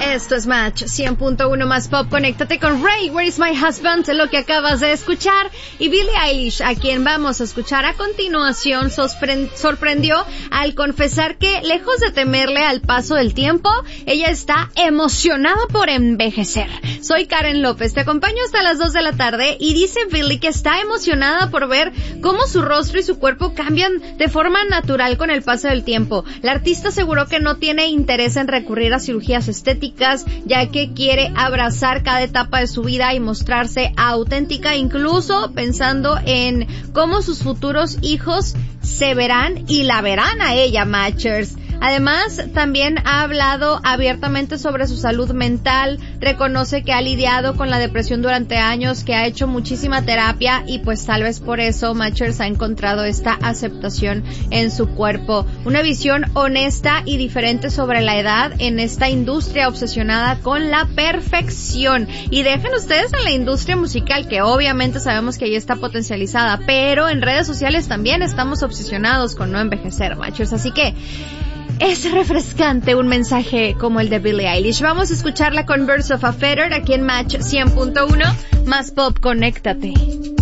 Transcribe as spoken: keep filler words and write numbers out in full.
Esto es Match cien punto uno más Pop. Conéctate con Ray, Where is my husband? Lo que acabas de escuchar. Y Billie Eilish, a quien vamos a escuchar a continuación, sorprendió al confesar que, lejos de temerle al paso del tiempo, ella está emocionada por envejecer. Soy Karen López, te acompaño hasta las dos de la tarde y dice Billie que está emocionada por ver cómo su rostro y su cuerpo cambian de forma natural con el paso del tiempo. La artista aseguró que no tiene interés en recurrir a cirugías estéticas, ya que quiere abrazar cada etapa de su vida y mostrarse auténtica, incluso pensando en cómo sus futuros hijos se verán y la verán a ella, Matchers. Además, también ha hablado abiertamente sobre su salud mental, reconoce que ha lidiado con la depresión durante años, que ha hecho muchísima terapia y pues tal vez por eso Matchers ha encontrado esta aceptación en su cuerpo. Una visión honesta y diferente sobre la edad en esta industria obsesionada con la perfección. Y dejen ustedes en la industria musical, que obviamente sabemos que ahí está potencializada, pero en redes sociales también estamos obsesionados con no envejecer, Matchers. Así que es refrescante un mensaje como el de Billie Eilish. Vamos a escucharla con Birds of a Feather aquí en Match cien punto uno más Pop. Conéctate.